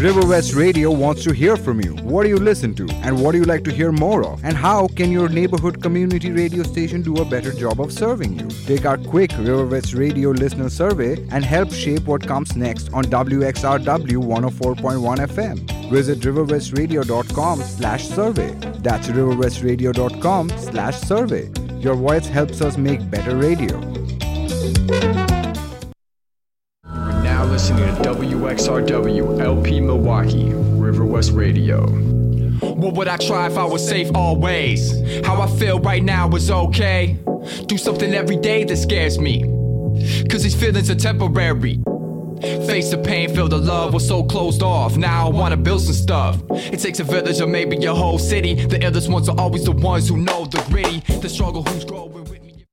River West Radio wants to hear from you. What do you listen to? And what do you like to hear more of? And how can your neighborhood community radio station do a better job of serving you? Take our quick River West Radio listener survey and help shape what comes next on WXRW 104.1 FM. Visit riverwestradio.com/survey. That's riverwestradio.com/survey. Your voice helps us make better radio. We're now listening to WXRW LP Milwaukee, River West Radio. What would I try if I was safe always? How I feel right now is okay. Do something every day that scares me, cause these feelings are temporary. Face the pain, feel the love, was so closed off. Now I wanna build some stuff. It takes a village or maybe your whole city. The illest ones are always the ones who know the gritty, the struggle, who's growing with me.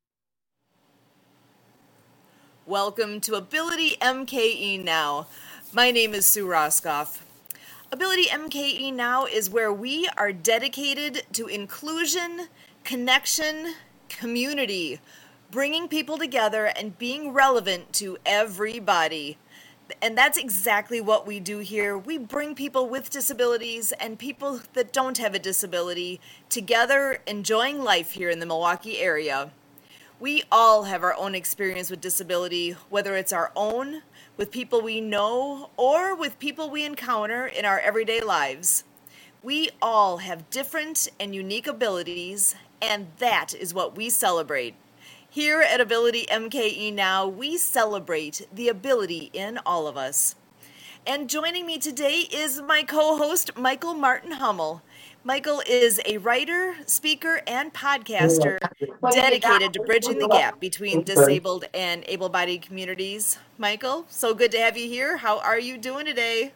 Welcome to Ability MKE Now. My name is Sue Roscoff. Ability MKE Now is where we are dedicated to inclusion, connection, community, bringing people together and being relevant to everybody. And that's exactly what we do here. We bring people with disabilities and people that don't have a disability together, enjoying life here in the Milwaukee area. We all have our own experience with disability, whether it's our own, with people we know, or with people we encounter in our everyday lives. We all have different and unique abilities, and that is what we celebrate. Here at Ability MKE Now, we celebrate the ability in all of us. And joining me today is my co-host, Michael Martin Hummel. Michael is a writer, speaker, and podcaster dedicated to bridging the gap between disabled and able-bodied communities. Michael, so good to have you here. How are you doing today?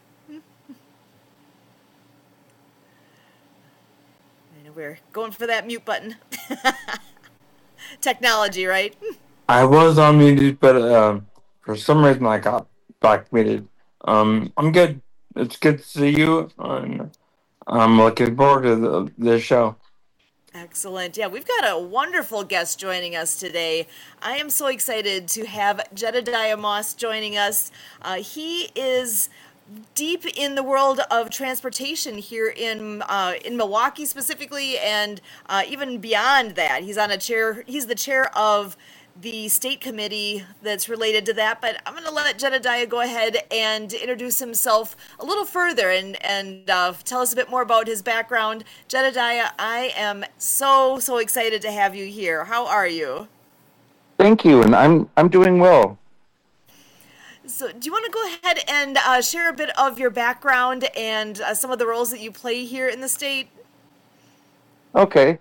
We're going for that mute button. Technology, right? I was unmuted, but for some reason I got back muted. I'm good. It's good to see you, and I'm looking forward to this show. Excellent. Yeah, we've got a wonderful guest joining us today. I am so excited to have Jedediah Moss joining us. He is deep in the world of transportation here in Milwaukee specifically, and even beyond that. He's on a chair. He's the chair of the state committee that's related to that. But I'm going to let Jedediah go ahead and introduce himself a little further and tell us a bit more about his background. Jedediah, I am so excited to have you here. How are you? Thank you, and I'm doing well. So do you want to go ahead and share a bit of your background and some of the roles that you play here in the state? Okay.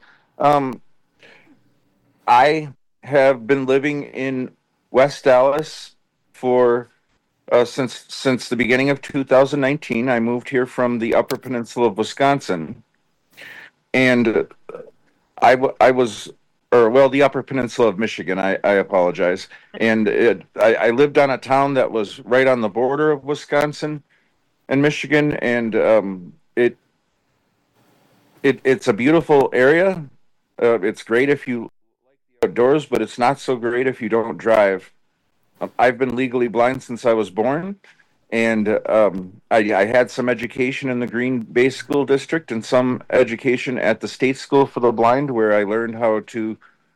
I have been living in West Dallas for since the beginning of 2019. I moved here from the Upper Peninsula of Wisconsin, and the Upper Peninsula of Michigan. I apologize. And I lived on a town that was right on the border of Wisconsin and Michigan, and it's a beautiful area. It's great if you like the outdoors, but it's not so great if you don't drive. I've been legally blind since I was born, and I had some education in the Green Bay School District and some education at the State School for the Blind, where I learned how to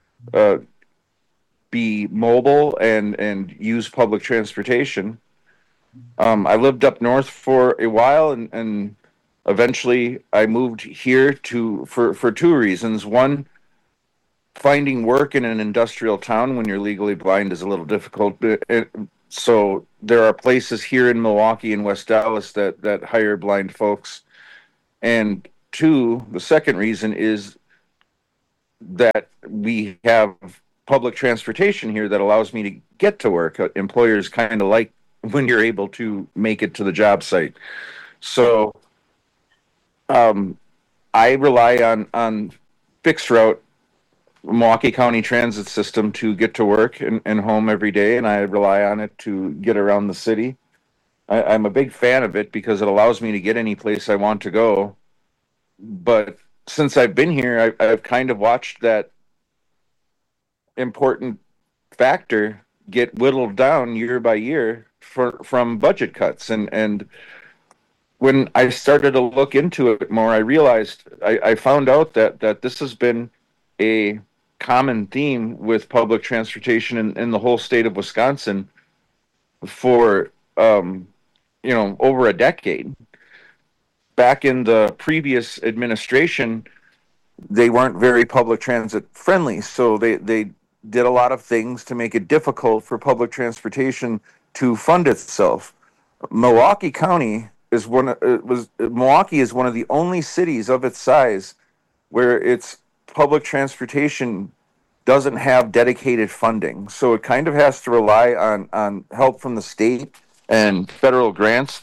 be mobile and use public transportation. I lived up north for a while, and eventually I moved here for two reasons. One, finding work in an industrial town when you're legally blind is a little difficult. So there are places here in Milwaukee and West Dallas that hire blind folks. And two, the second reason is that we have public transportation here that allows me to get to work. Employers kind of like when you're able to make it to the job site. So I rely on fixed route Milwaukee County Transit System to get to work and home every day, and I rely on it to get around the city. I'm a big fan of it because it allows me to get any place I want to go. But since I've been here, I've kind of watched that important factor get whittled down year by year from budget cuts. And when I started to look into it more, I realized I found out that this has been a common theme with public transportation in the whole state of Wisconsin for over a decade. Back in the previous administration, they weren't very public transit friendly, so they did a lot of things to make it difficult for public transportation to fund itself. Milwaukee County Milwaukee is one of the only cities of its size where its public transportation doesn't have dedicated funding. So it kind of has to rely on help from the state and federal grants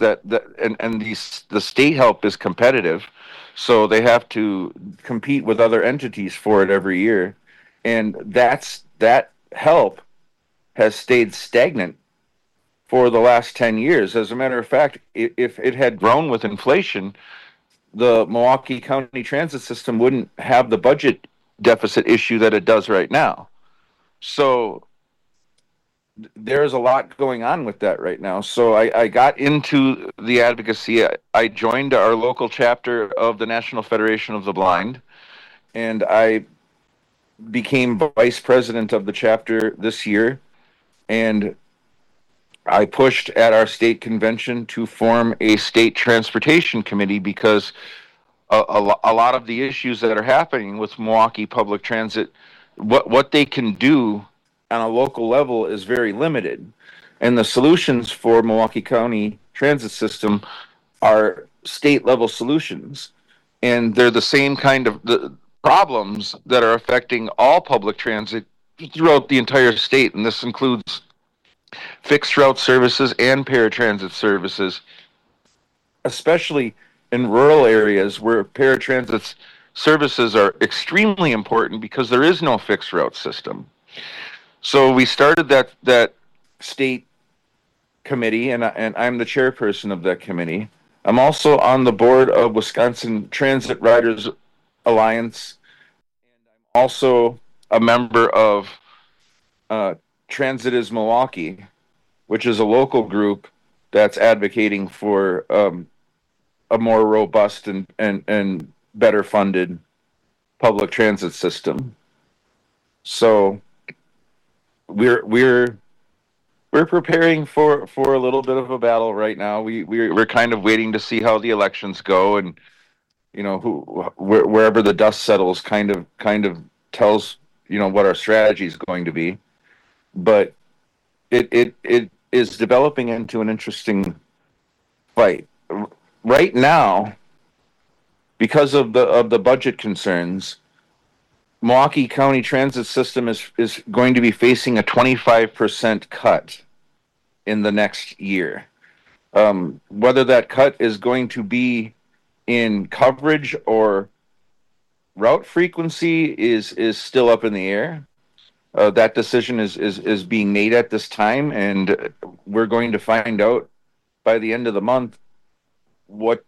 the state help is competitive. So they have to compete with other entities for it every year. And that help has stayed stagnant for the last 10 years. As a matter of fact, if it had grown with inflation, the Milwaukee County Transit System wouldn't have the budget deficit issue that it does right now. So there's a lot going on with that right now. So I got into the advocacy. I joined our local chapter of the National Federation of the Blind, and I became vice president of the chapter this year. And I pushed at our state convention to form a state transportation committee because a lot of the issues that are happening with Milwaukee public transit, what they can do on a local level is very limited. And the solutions for Milwaukee County Transit System are state level solutions. And they're the same kind of the problems that are affecting all public transit throughout the entire state. And this includes fixed route services and paratransit services, especially in rural areas where paratransit services are extremely important because there is no fixed route system. So we started that state committee, and I'm the chairperson of that committee. I'm also on the board of Wisconsin Transit Riders Alliance, and I'm also a member of Transit is Milwaukee, which is a local group that's advocating for a more robust and better funded public transit system. So we're preparing for a little bit of a battle right now. We're kind of waiting to see how the elections go, and wherever the dust settles kind of tells what our strategy is going to be. But it is developing into an interesting fight right now because of the budget concerns. Milwaukee County Transit System is going to be facing a 25% cut in the next year. Whether that cut is going to be in coverage or route frequency is still up in the air. That decision is being made at this time, and we're going to find out by the end of the month what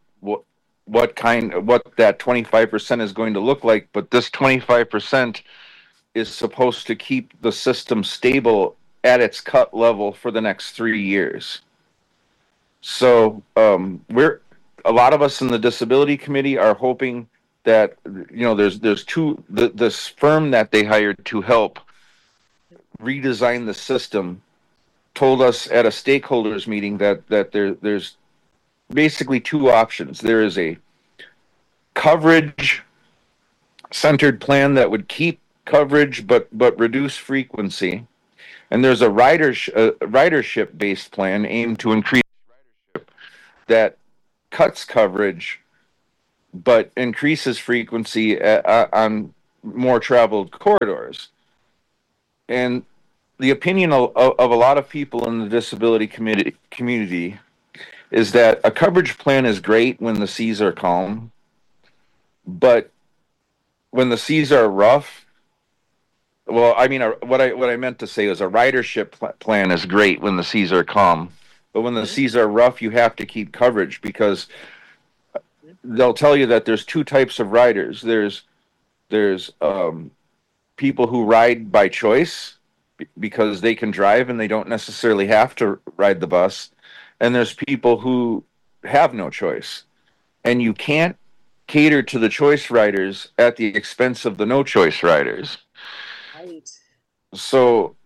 that 25% is going to look like. But this 25% is supposed to keep the system stable at its cut level for the next 3 years. So a lot of us in the disability committee are hoping that there's this firm that they hired to help redesign the system told us at a stakeholders meeting that there's basically two options. There is a coverage centered plan that would keep coverage but reduce frequency, and there's a ridership based plan aimed to increase ridership that cuts coverage but increases frequency on more traveled corridors. And the opinion of a lot of people in the disability community is that a coverage plan is great when the seas are calm, but when the seas are rough, what I meant to say is a ridership plan is great when the seas are calm, but when the seas are rough, you have to keep coverage because they'll tell you that there's two types of riders. There's people who ride by choice because they can drive and they don't necessarily have to ride the bus. And there's people who have no choice. And you can't cater to the choice riders at the expense of the no choice riders. Right. So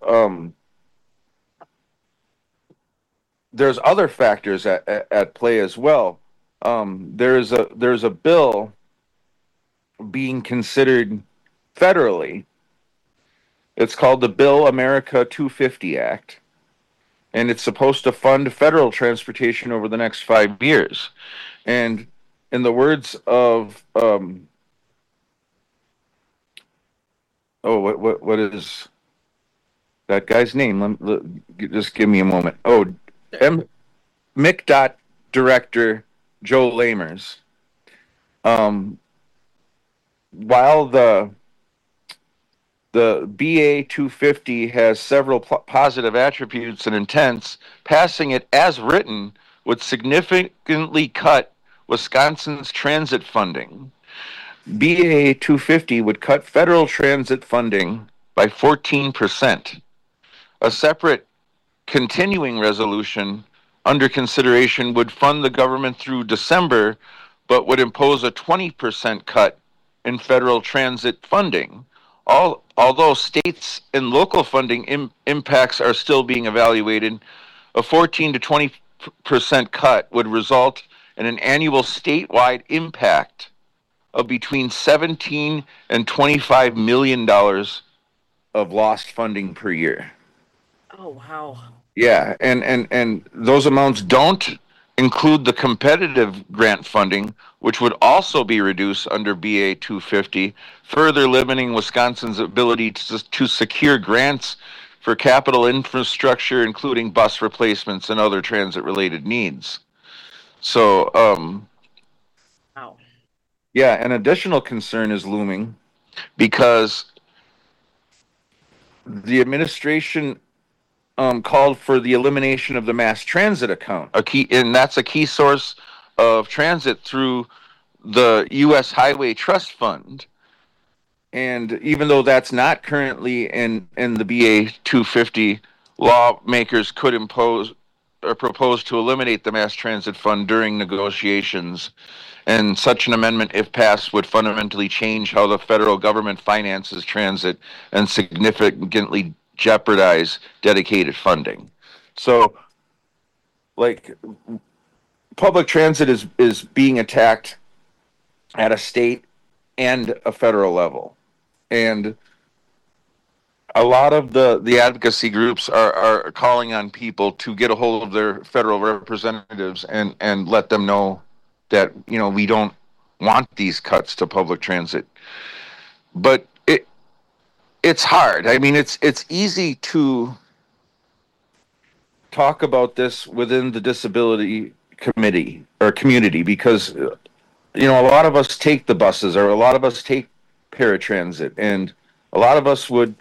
there's other factors at play as well. There's a bill being considered federally. It's called the Bill America 250 Act, and it's supposed to fund federal transportation over the next 5 years. And in the words of what is that guy's name? Just give me a moment. MCDOT Director Joe Lamers. While the BA 250 has several positive attributes and intents, passing it as written would significantly cut Wisconsin's transit funding. BA 250 would cut federal transit funding by 14%. A separate continuing resolution under consideration would fund the government through December, but would impose a 20% cut in federal transit funding. Although states and local funding impacts are still being evaluated, a 14 to 20% cut would result in an annual statewide impact of between $17 and $25 million of lost funding per year. Oh, wow. Yeah, and those amounts don't include the competitive grant funding, which would also be reduced under BA 250, further limiting Wisconsin's ability to secure grants for capital infrastructure, including bus replacements and other transit-related needs. So, Wow. yeah, an additional concern is looming because the administration called for the elimination of the mass transit account, and that's a key source of transit through the U.S. Highway Trust Fund. And even though that's not currently in the BA 250, lawmakers could impose or propose to eliminate the mass transit fund during negotiations. And such an amendment, if passed, would fundamentally change how the federal government finances transit and significantly jeopardize dedicated funding. So, like, public transit is being attacked at a state and a federal level. And a lot of the advocacy groups are calling on people to get a hold of their federal representatives and let them know that, we don't want these cuts to public transit. But it's hard. I mean, it's easy to talk about this within the disability committee or community because, a lot of us take the buses or a lot of us take paratransit, and a lot of us would,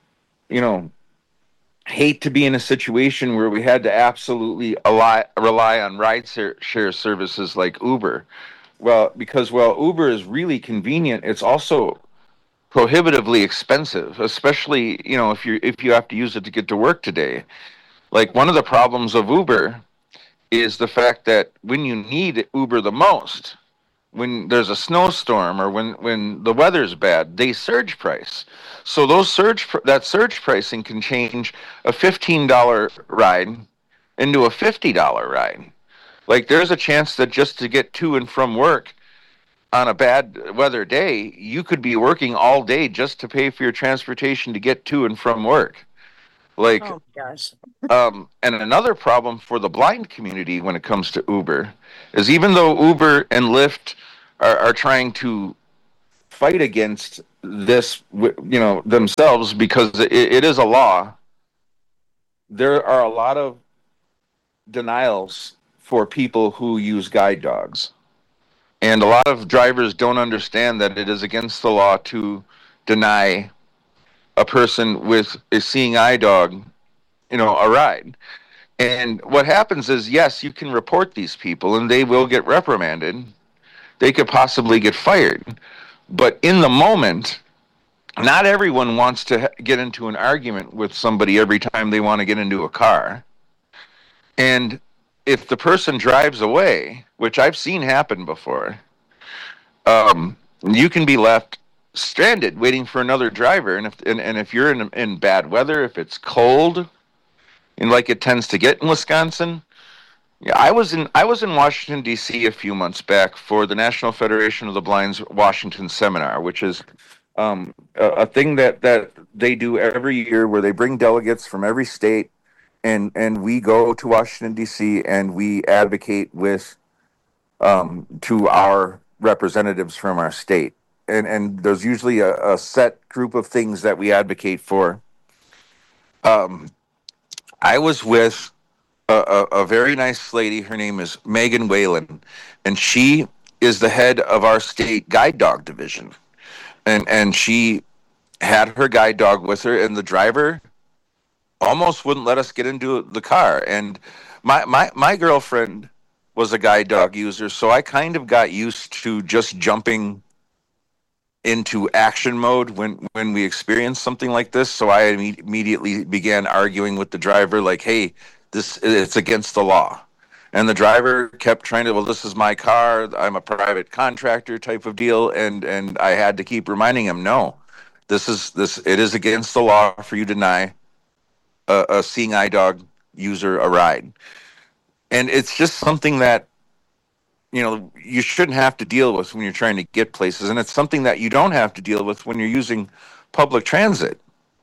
hate to be in a situation where we had to absolutely rely on ride-share services like Uber. Well, because Uber is really convenient, it's also prohibitively expensive, especially, if you have to use it to get to work today. Like, one of the problems of Uber is the fact that when you need Uber the most, when there's a snowstorm or when the weather's bad, they surge price. So that surge pricing can change a $15 ride into a $50 ride. Like, there's a chance that just to get to and from work on a bad weather day, you could be working all day just to pay for your transportation to get to and from work. Like, Oh, gosh. and another problem for the blind community when it comes to Uber is even though Uber and Lyft are trying to fight against this, themselves, because it is a law, there are a lot of denials for people who use guide dogs. And a lot of drivers don't understand that it is against the law to deny a person with a seeing eye dog, a ride. And what happens is, yes, you can report these people and they will get reprimanded. They could possibly get fired. But in the moment, not everyone wants to get into an argument with somebody every time they want to get into a car. And if the person drives away, which I've seen happen before, you can be left stranded waiting for another driver. And if you're in bad weather, if it's cold, and like it tends to get in Wisconsin. Yeah, I was in Washington D.C. a few months back for the National Federation of the Blind's Washington Seminar, which is a thing that they do every year, where they bring delegates from every state, and we go to Washington D.C. and we advocate with to our representatives from our state, and there's usually a set group of things that we advocate for. I was with a very nice lady. Her name is Megan Whalen, and she is the head of our state guide dog division. And she had her guide dog with her, and the driver almost wouldn't let us get into the car. And my girlfriend was a guide dog user, so I kind of got used to just jumping into action mode when we experienced something like this. So I immediately began arguing with the driver, like, hey, it's against the law. And the driver kept trying to, well, this is my car, I'm a private contractor type of deal. And I had to keep reminding him, no, it is against the law for you to deny a seeing eye dog user a ride. And it's just something that, you shouldn't have to deal with when you're trying to get places. And it's something that you don't have to deal with when you're using public transit.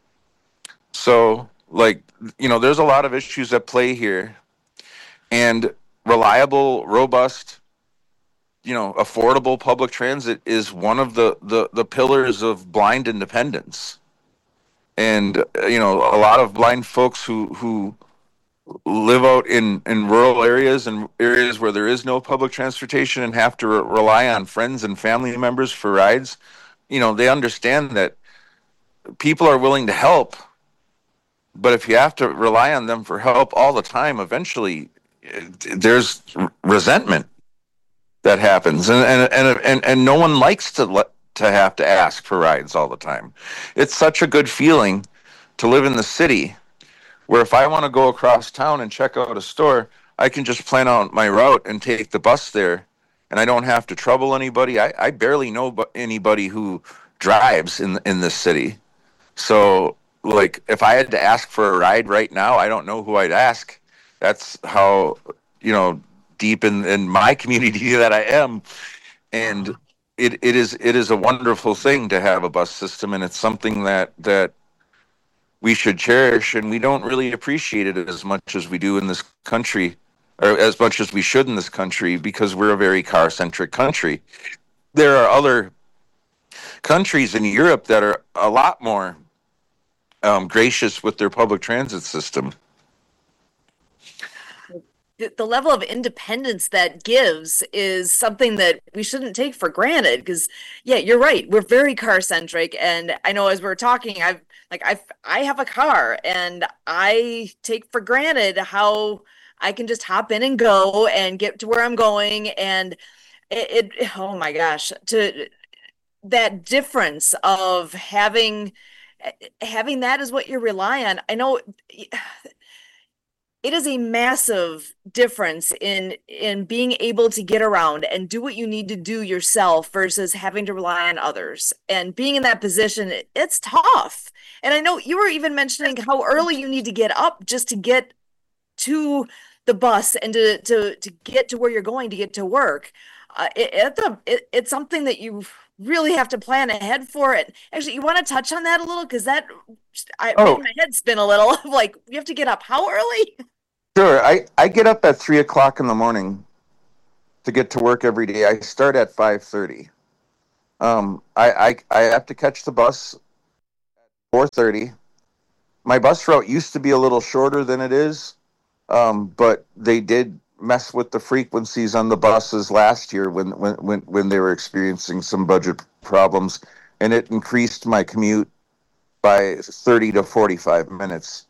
So, there's a lot of issues at play here. And reliable, robust, affordable public transit is one of the pillars of blind independence. And, a lot of blind folks who live out in rural areas and areas where there is no public transportation and have to rely on friends and family members for rides, they understand that people are willing to help. But if you have to rely on them for help all the time, eventually there's resentment that happens, and no one likes to have to ask for rides all the time. It's such a good feeling to live in the city, where if I want to go across town and check out a store, I can just plan out my route and take the bus there, and I don't have to trouble anybody. I barely know anybody who drives in this city, so if I had to ask for a ride right now, I don't know who I'd ask. That's how, deep in my community that I am. And it is a wonderful thing to have a bus system, and it's something that we should cherish, and we don't really appreciate it as much as we do in this country, or as much as we should in this country, because we're a very car-centric country. There are other countries in Europe that are a lot more gracious with their public transit system. The level of independence that gives is something that we shouldn't take for granted, because you're right, we're very car centric. And I know as we're talking, I have a car, and I take for granted how I can just hop in and go and get to where I'm going. And oh my gosh, to that difference of having that is what you rely on. I know it is a massive difference in being able to get around and do what you need to do yourself versus having to rely on others. And being in that position, it's tough. And I know you were even mentioning how early you need to get up just to get to the bus and to get to where you're going to get to work. It's something that you really have to plan ahead for it. Actually, you want to touch on that a little, because made my head spin a little. Like, you have to get up how early? Sure. I get up at 3:00 in the morning to get to work every day. I start at 5:30. I have to catch the bus at 4:30. My bus route used to be a little shorter than it is, but they did mess with the frequencies on the buses last year when they were experiencing some budget problems, and it increased my commute by 30 to 45 minutes.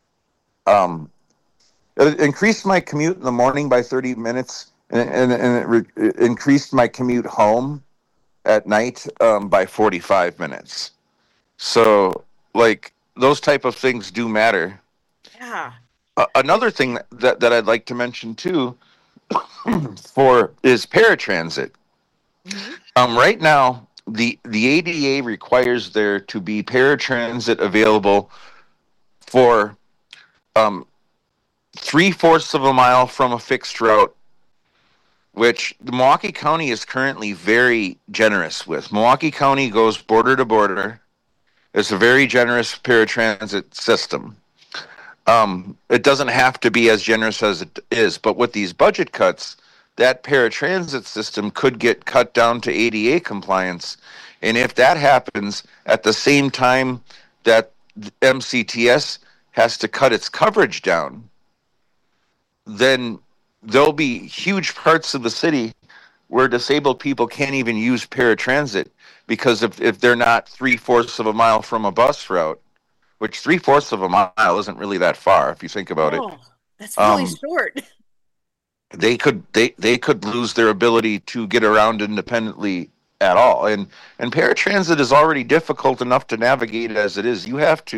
It increased my commute in the morning by 30 minutes, and it increased my commute home at night by 45 minutes. So, those type of things do matter. Yeah. Another thing that I'd like to mention too for is paratransit. Mhm. Right now, the ADA requires there to be paratransit available for um, 3/4 of a mile from a fixed route, which the Milwaukee County is currently very generous with. Milwaukee County goes border to border. It's a very generous paratransit system. It doesn't have to be as generous as it is, but with these budget cuts, that paratransit system could get cut down to ADA compliance. And if that happens at the same time that MCTS has to cut its coverage down, then there'll be huge parts of the city where disabled people can't even use paratransit because if they're not 3/4 of a mile from a bus route, which 3/4 of a mile isn't really that far if you think about it. Oh, that's really Um, short. they could lose their ability to get around independently at all. And paratransit is already difficult enough to navigate as it is.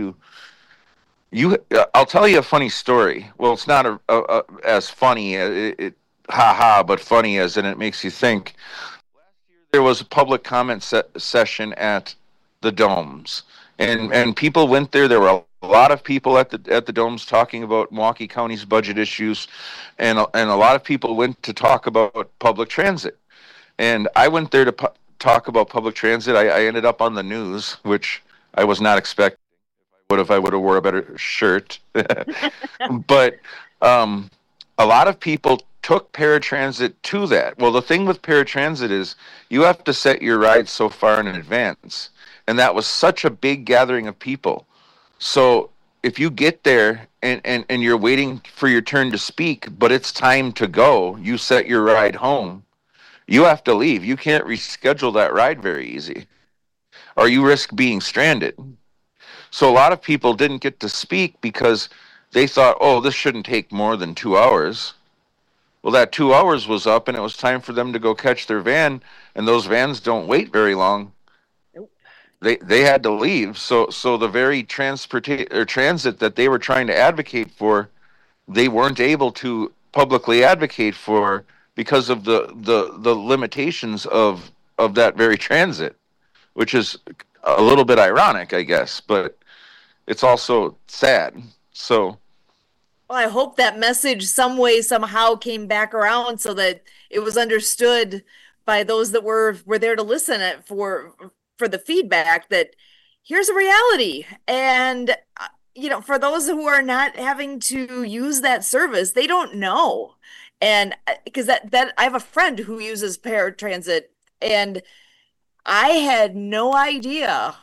I'll tell you a funny story. Well, it's not as funny but funny as in it makes you think. There was a public comment session at the domes, and people went there. There were a lot of people at the domes talking about Milwaukee County's budget issues, and a lot of people went to talk about public transit. And I went there to talk about public transit. I ended up on the news, which I was not expecting. What if I would have wore a better shirt? But a lot of people took paratransit to that. Well, the thing with paratransit is you have to set your ride so far in advance, and that was such a big gathering of people. So if you get there and you're waiting for your turn to speak, but it's time to go, you set your ride home, you have to leave. You can't reschedule that ride very easy, or you risk being stranded. So a lot of people didn't get to speak because they thought, oh, this shouldn't take more than 2 hours. Well, that 2 hours was up, and it was time for them to go catch their van, and those vans don't wait very long. Nope. They had to leave. So the very transit that they were trying to advocate for, they weren't able to publicly advocate for because of the limitations of that very transit, which is a little bit ironic, I guess, but it's also sad. So Well, I hope that message some way, somehow came back around so that it was understood by those that were there to listen for the feedback that here's a reality. And for those who are not having to use that service, they don't know. And because that I have a friend who uses paratransit, and I had no idea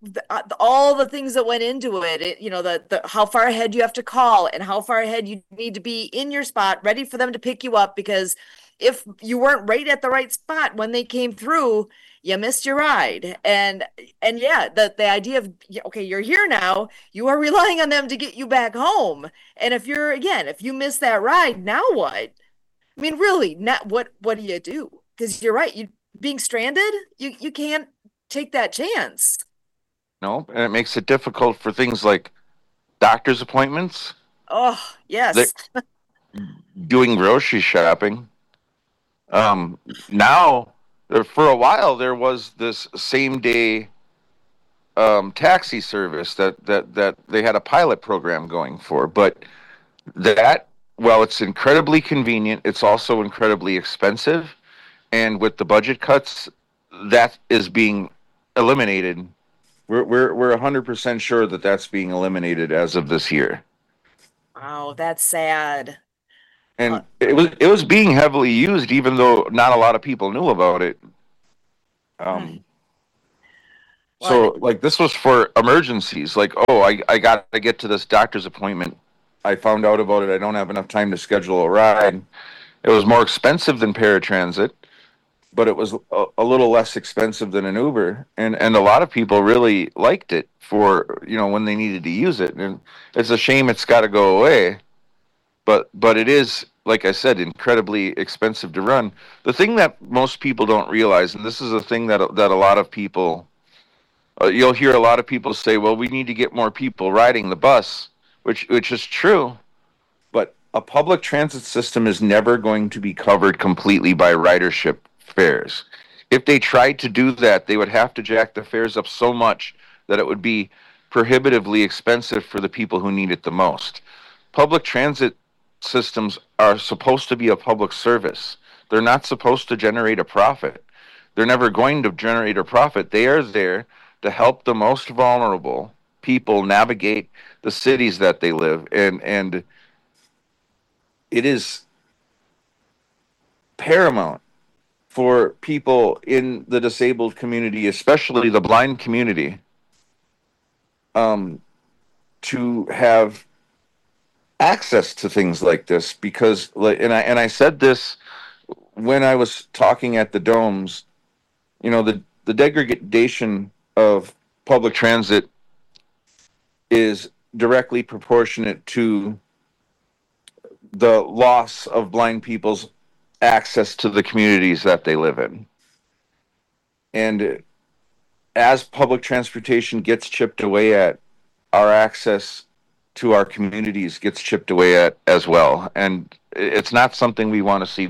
all the things that went into it. The how far ahead you have to call and how far ahead you need to be in your spot, ready for them to pick you up. Because if you weren't right at the right spot when they came through, you missed your ride. And yeah, the idea of okay, you're here now. You are relying on them to get you back home. And if you miss that ride, now what? I mean, really, not what do you do? Because you're right, you being stranded, you can't take that chance. no, and it makes it difficult for things like doctor's appointments, Oh, they're yes. doing grocery shopping. Um, Now, for a while, there was this same day taxi service that they had a pilot program going for, but that, well, it's incredibly convenient. It's also incredibly expensive, and with the budget cuts, that is being eliminated. We're 100% sure that that's being eliminated as of this year, Wow, that's sad. Uh, and it was being heavily used, even though not a lot of people knew about it. hmm. Um, Well, and so like this was for emergencies, like, oh, I got to get to this doctor's appointment. I found out about it. I don't have enough time to schedule a ride. It was more expensive than paratransit, but it was a little less expensive than an Uber, and a lot of people really liked it for when they needed to use it. And it's a shame it's got to go away, but it is, like I said, incredibly expensive to run. The thing that most people don't realize, and this is a thing that a lot of people, you'll hear a lot of people say, well, we need to get more people riding the bus, which is true, but a public transit system is never going to be covered completely by ridership fares. If they tried to do that, they would have to jack the fares up so much that it would be prohibitively expensive for the people who need it the most. Public transit systems are supposed to be a public service. They're not supposed to generate a profit. They're never going to generate a profit. They are there to help the most vulnerable people navigate the cities that they live in. And it is paramount for people in the disabled community, especially the blind community, to have access to things like this. Because, and I said this when I was talking at the domes, you know, the degradation of public transit is directly proportionate to the loss of blind people's access to the communities that they live in. And as public transportation gets chipped away at, our access to our communities gets chipped away at as well. And it's not something we want to see.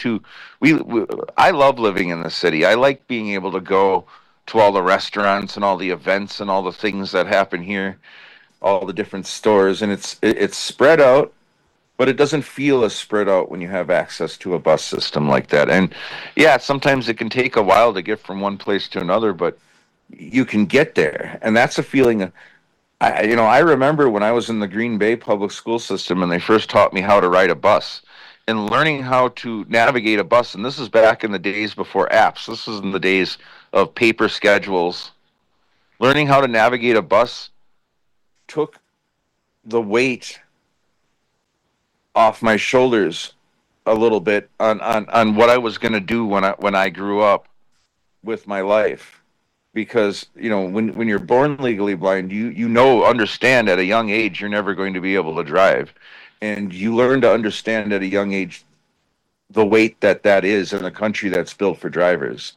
I love living in the city. I like being able to go to all the restaurants and all the events and all the things that happen here, all the different stores, and it's spread out, but it doesn't feel as spread out when you have access to a bus system like that. And yeah, sometimes it can take a while to get from one place to another, but you can get there. And that's a feeling. I remember when I was in the Green Bay public school system and they first taught me how to ride a bus and learning how to navigate a bus. And this is back in the days before apps. This is in the days of paper schedules. Learning how to navigate a bus took the weight off my shoulders a little bit on what I was going to do when I grew up with my life. Because, you know, when you're born legally blind, you understand at a young age you're never going to be able to drive. And you learn to understand at a young age the weight that is in a country that's built for drivers.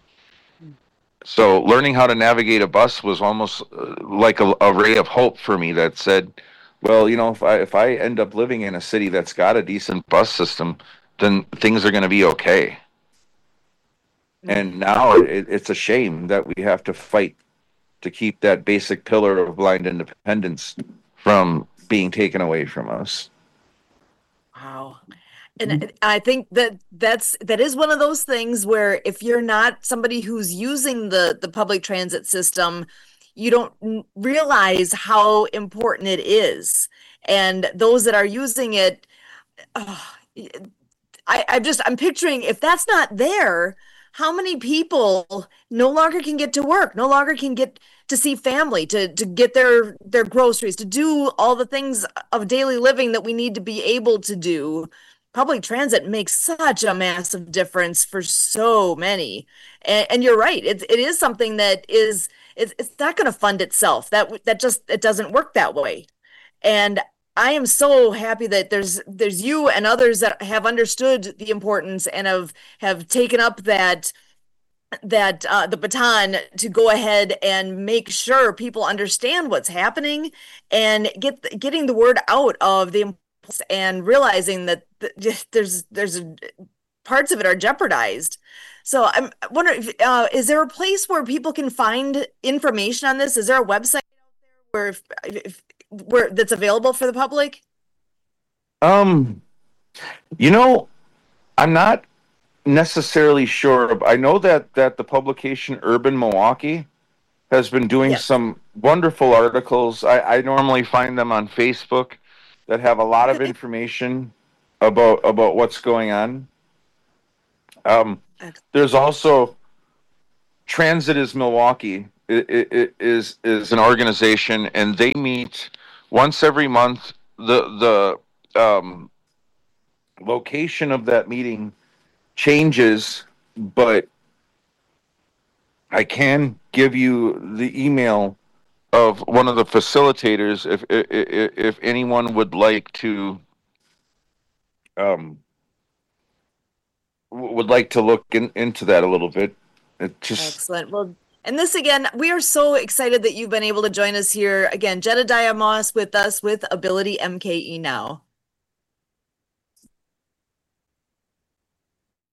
So learning how to navigate a bus was almost like a ray of hope for me that said, well, you know, if I end up living in a city that's got a decent bus system, then things are going to be okay. And now it's a shame that we have to fight to keep that basic pillar of blind independence from being taken away from us. Wow. And I think that is one of those things where if you're not somebody who's using the public transit system, you don't realize how important it is. And those that are using it, I'm picturing if that's not there, how many people no longer can get to work, no longer can get to see family, to get their groceries, to do all the things of daily living that we need to be able to do. Public transit makes such a massive difference for so many. And you're right. It is something that it's not going to fund itself. It doesn't work that way. And I am so happy that there's you and others that have understood the importance and have taken up the baton to go ahead and make sure people understand what's happening and getting the word out of the importance and realizing that there's parts of it are jeopardized. So I'm wondering, is there a place where people can find information on this? Is there a website out there where that's available for the public? You know, I'm not necessarily sure. I know that the publication Urban Milwaukee has been doing some wonderful articles. I normally find them on Facebook that have a lot of information about what's going on. There's also Transit is Milwaukee. It is an organization, and they meet once every month. The location of that meeting changes, but I can give you the email of one of the facilitators if anyone would like to look into that a little bit. Excellent. Well, and this again, we are so excited that you've been able to join us here again. Jedediah Moss with us with Ability MKE Now.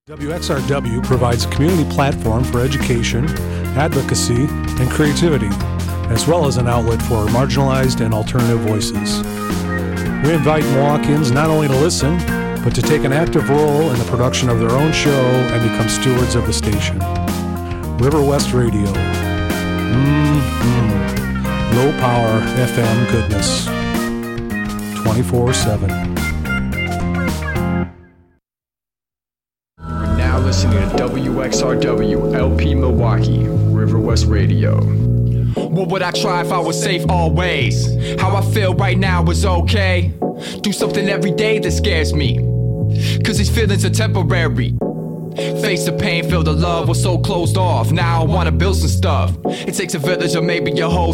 WXRW provides a community platform for education, advocacy, and creativity, as well as an outlet for marginalized and alternative voices. We invite Milwaukeeans not only to listen, but to take an active role in the production of their own show and become stewards of the station. River West Radio. Low power FM goodness. 24/7. Now listening to WXRW LP Milwaukee, River West Radio. What would I try if I was safe always? How I feel right now is okay. Do something every day that scares me, cause these feelings are temporary. Face the pain, feel the love, was so closed off. Now I wanna build some stuff. It takes a village or maybe a whole